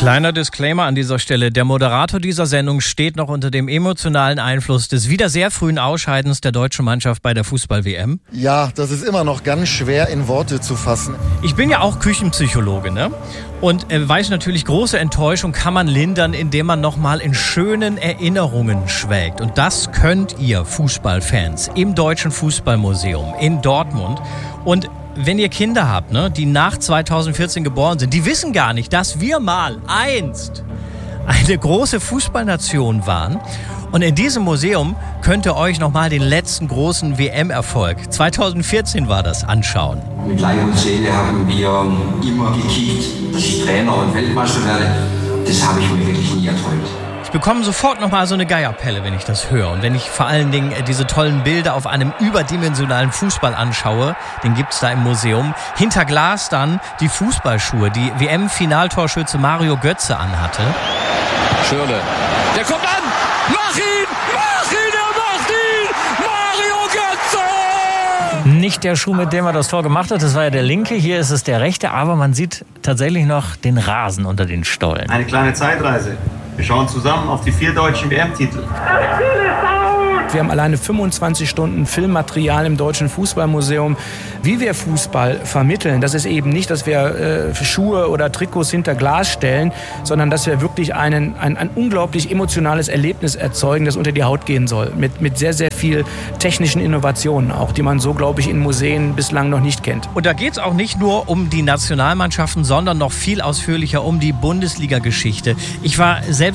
Kleiner Disclaimer an dieser Stelle. Der Moderator dieser Sendung steht noch unter dem emotionalen Einfluss des wieder sehr frühen Ausscheidens der deutschen Mannschaft bei der Fußball-WM. Ja, das ist immer noch ganz schwer in Worte zu fassen. Ich bin ja auch Küchenpsychologe, ne? Und weiß natürlich, große Enttäuschung kann man lindern, indem man nochmal in schönen Erinnerungen schwelgt. Und das könnt ihr Fußballfans im Deutschen Fußballmuseum in Dortmund. Und wenn ihr Kinder habt, ne, die nach 2014 geboren sind, die wissen gar nicht, dass wir mal einst eine große Fußballnation waren. Und in diesem Museum könnt ihr euch nochmal den letzten großen WM-Erfolg, 2014 war das, anschauen. Mit Leib und Seele haben wir immer gekickt, dass ich Trainer und Weltmeister werde. Das habe ich mir wirklich nie erträumt. Ich bekomme sofort nochmal so eine Geierpelle, wenn ich das höre. Und wenn ich vor allen Dingen diese tollen Bilder auf einem überdimensionalen Fußball anschaue, den gibt's da im Museum. Hinter Glas dann die Fußballschuhe, die WM-Finaltorschütze Mario Götze anhatte. Schürrle, der kommt an! Mach ihn! Mach ihn! Er macht ihn! Mario Götze! Nicht der Schuh, mit dem er das Tor gemacht hat, das war ja der linke, hier ist es der rechte, aber man sieht tatsächlich noch den Rasen unter den Stollen. Eine kleine Zeitreise. Wir schauen zusammen auf die 4 deutschen WM-Titel. Wir haben alleine 25 Stunden Filmmaterial im Deutschen Fußballmuseum, wie wir Fußball vermitteln. Das ist eben nicht, dass wir Schuhe oder Trikots hinter Glas stellen, sondern dass wir wirklich ein unglaublich emotionales Erlebnis erzeugen, das unter die Haut gehen soll. Mit sehr, sehr viel technischen Innovationen auch, die man so, glaube ich, in Museen bislang noch nicht kennt. Und da geht es auch nicht nur um die Nationalmannschaften, sondern noch viel ausführlicher um die Bundesliga-Geschichte. Ich war selbst